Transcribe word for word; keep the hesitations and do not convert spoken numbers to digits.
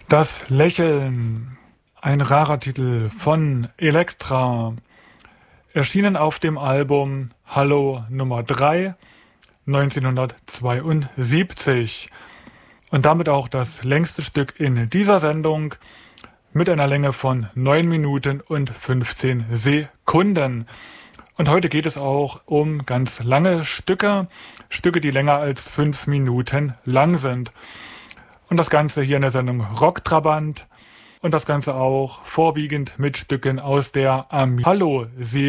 Das Lächeln, ein rarer Titel von Elektra, erschienen auf dem Album Hallo Nummer drei neunzehnhundertzweiundsiebzig und damit auch das längste Stück in dieser Sendung mit einer Länge von neun Minuten und fünfzehn Sekunden. Und heute geht es auch um ganz lange Stücke, Stücke, die länger als fünf Minuten lang sind. Und das Ganze hier in der Sendung Rocktrabant und das Ganze auch vorwiegend mit Stücken aus der Ami Hallo-Serie.